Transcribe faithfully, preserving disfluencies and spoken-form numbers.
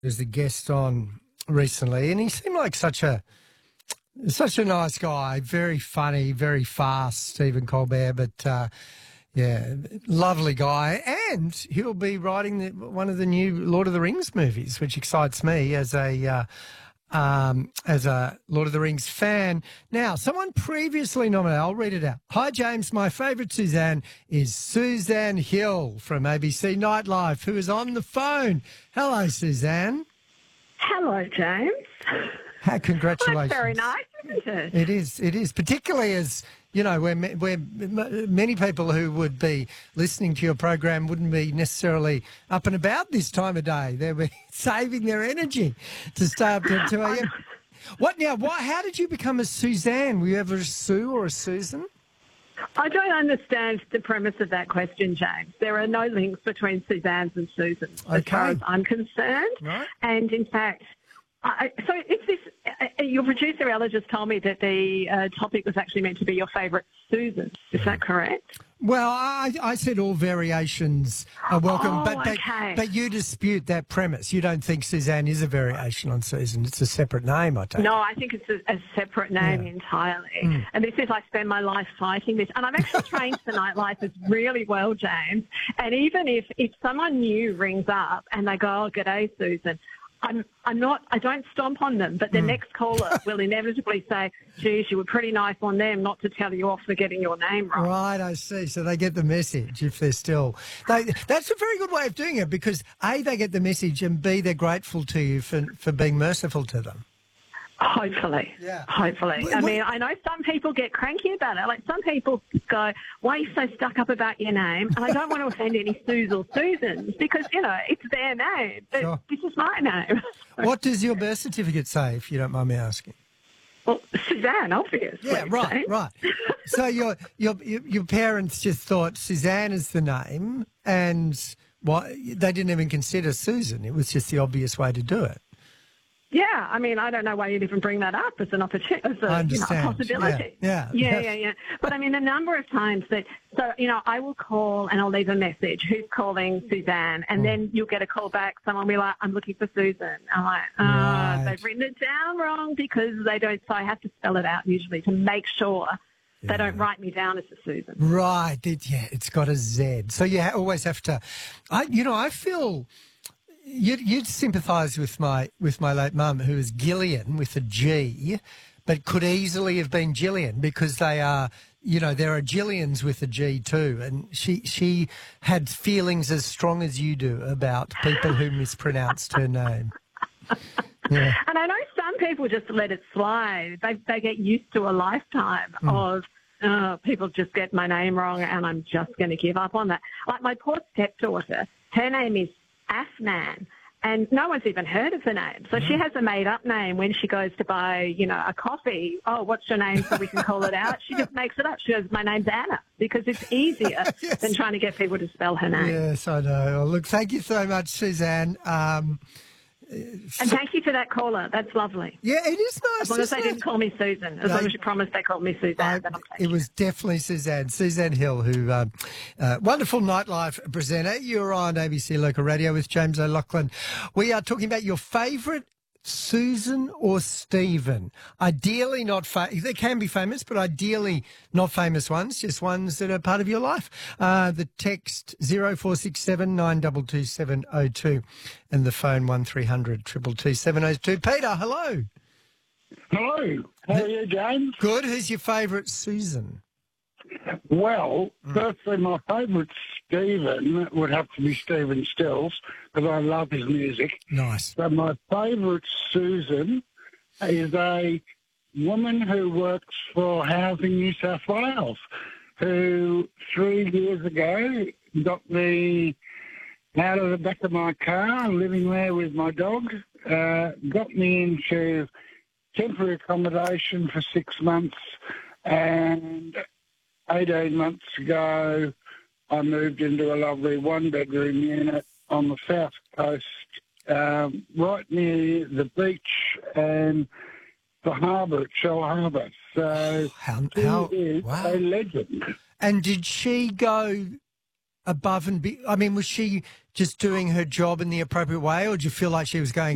There's a guest on recently, and he seemed like such a such a nice guy, very funny, very fast, Stephen Colbert, but uh, yeah, lovely guy. And he'll be writing the, one of the new Lord of the Rings movies, which excites me as a uh, um, as a Lord of the Rings fan. Now, someone previously nominated, I'll read it out. Hi, James. My favourite Suzanne is Suzanne Hill from A B C Nightlife, who is on the phone. Hello, Suzanne. Hello, James. How, congratulations. Well, that's very nice, isn't it? It is, it is, particularly as, you know, where, where many people who would be listening to your program wouldn't be necessarily up and about this time of day. They'll be saving their energy to stay up to two a m. What now, why, how did you become a Suzanne? Were you ever a Sue or a Susan? I don't understand the premise of that question, James. There are no links between Suzannes and Susans, as Okay. far as I'm concerned. Right. And, in fact, I, so it's this. Uh, your producer Ella just told me that the uh, topic was actually meant to be your favourite Susan. Is that correct? Well, I, I said all variations are welcome, Oh, but, but okay. but you dispute that premise. You don't think Suzanne is a variation on Susan. It's a separate name, I take. No, I think it's a, a separate name Yeah. entirely. Mm. And this is, I spend my life fighting this. And I'm actually trained for nightlife as really well, James. And even if, if someone new rings up and they go, oh, g'day, Susan, I'm, I'm not, I don't stomp on them, but the Mm. next caller will inevitably say, geez, you were pretty nice on them not to tell you off for getting your name wrong. Right, I see. So they get the message if they're still... They, that's a very good way of doing it because, A, they get the message and, B, they're grateful to you for, for being merciful to them. Hopefully. Yeah. Hopefully. Well, I well- mean, I know some people get cranky about it. Like some people go, why are you so stuck up about your name? And I don't want to offend any Sues or Susans because, you know, it's their name. But Sure. this is my name. What does your birth certificate say, if you don't mind me asking? Well, Suzanne, obviously. Yeah, right, James. right. So your your your your parents just thought Suzanne is the name, and what they didn't even consider Susan. It was just the obvious way to do it. Yeah, I mean, I don't know why you'd even bring that up as an opportunity, as a, I you know, understand. possibility. Yeah, yeah. yeah, Yeah. yeah, yeah. But I mean, the number of times that, so, you know, I will call and I'll leave a message, who's calling Suzanne, and Mm. then you'll get a call back, someone will be like, I'm looking for Susan. I'm like, oh, Right. they've written it down wrong because they don't, so I have to spell it out usually to make sure they don't write me down as a Susan. Right. It, yeah, it's got a Z. So you ha- always have to. I, you know, I feel. You'd, you'd sympathise with my with my late mum, who is Gillian with a G, but could easily have been Gillian because they are, you know, there are Gillians with a G too, and she she had feelings as strong as you do about people who mispronounced her name. Yeah. And I know some people just let it slide. They they get used to a lifetime Mm. of oh, people just get my name wrong, and I'm just going to give up on that. Like my poor stepdaughter, her name is Afnan, and no one's even heard of the name. So she has a made-up name when she goes to buy, you know, a coffee. Oh, what's your name so we can call it out? She just makes it up. She goes, my name's Anna, because it's easier Yes. than trying to get people to spell her name. Yes, I know. Well, look, thank you so much, Suzanne. Um, And thank you for that caller. That's lovely. yeah, it is nice. As long as they isn't it? didn't call me Susan. As No. long as you promised they called me Suzanne, I- then I'm taking it was definitely Suzanne, Suzanne Hill, who um, uh, wonderful nightlife presenter. You're on A B C Local Radio with James O'Loughlin. We are talking about your favourite Susan or Stephen. Ideally not famous. They can be famous, but ideally not famous ones, just ones that are part of your life. Uh, the text zero four six seven nine two two seven zero two and the phone one three hundred two two two seven zero two. Peter, hello. Hello. How are you, James? Good. Who's your favourite Susan? Well, firstly, my favourite Stephen would have to be Stephen Stills because I love his music. Nice. But my favourite Susan is a woman who works for Housing New South Wales who three years ago got me out of the back of my car, living there with my dog, uh, got me into temporary accommodation for six months, and eighteen months ago I moved into a lovely one-bedroom unit on the south coast, um, right near the beach and the harbour at Shell Harbour. So How, she how, is wow. a legend. And did she go above and be, I mean, was she just doing her job in the appropriate way, or did you feel like she was going